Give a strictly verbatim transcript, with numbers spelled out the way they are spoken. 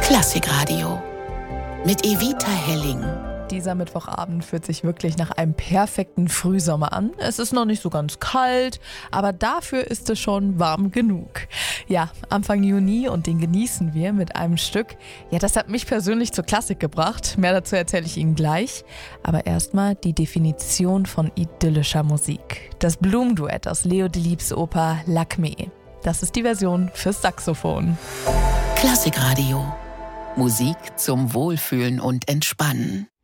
Klassikradio mit Evita Helling. Dieser Mittwochabend fühlt sich wirklich nach einem perfekten Frühsommer an. Es ist noch nicht so ganz kalt, aber dafür ist es schon warm genug. Ja, Anfang Juni und den genießen wir mit einem Stück. Ja, das hat mich persönlich zur Klassik gebracht. Mehr dazu erzähle ich Ihnen gleich. Aber erstmal die Definition von idyllischer Musik. Das Blumenduett aus Leo Delibes Oper Lakmé. Das ist die Version fürs Saxophon. Klassikradio. Musik zum Wohlfühlen und Entspannen.